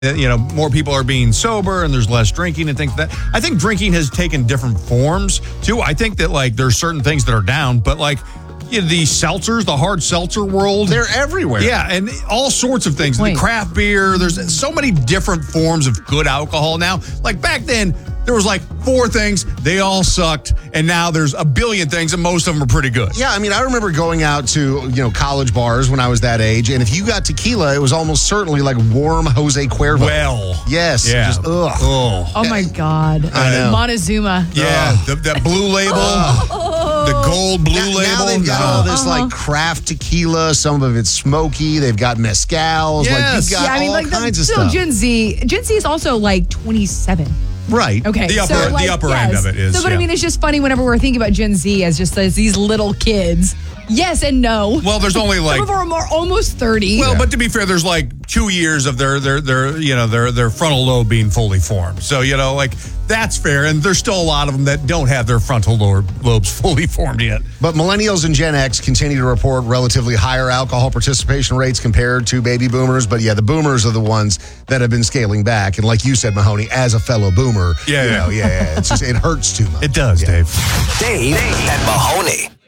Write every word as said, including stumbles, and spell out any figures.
You know, more people are being sober and there's less drinking and things like that. I think drinking has taken different forms too. I think that like there's certain things that are down, but like you know, the seltzers, the hard seltzer world, they're everywhere. Yeah, and all sorts of things. The craft beer, there's so many different forms of good alcohol now. Like back then, there was like four things, they all sucked, and now there's a billion things, and most of them are pretty good. Yeah, I mean, I remember going out to, you know, college bars when I was that age, and if you got tequila, it was almost certainly like warm Jose Cuervo. Well. Yes. Yeah. Just, ugh. Oh. Oh, my God. I know. Montezuma. Yeah, the, that blue label, the gold blue now, label. Now they've got all this, Uh-huh. like, craft tequila. Some of it's smoky. They've got mezcals. Yes. Like, you've got Yeah, I mean, all like, the, kinds of still stuff. Gen Z. Gen Z is also like twenty-seven. Right. Okay. The upper- so, the like, upper yes. end of it is, So, but yeah. I mean, it's just funny whenever we're thinking about Gen Z as just as these little kids. Yes and no. Well, there's only like Some of them are almost thirty. Well, but to be fair, there's like two years of their their their you know their their frontal lobe being fully formed. So you know, like that's fair, and there's still a lot of them that don't have their frontal lobe, lobes fully formed yet. But millennials and Gen X continue to report relatively higher alcohol participation rates compared to baby boomers. But yeah, the boomers are the ones that have been scaling back. And like you said, Mahoney, as a fellow boomer, Yeah, you yeah. know, yeah, yeah, it's just it hurts too much. It does, Yeah. Dave. Dave and Mahoney.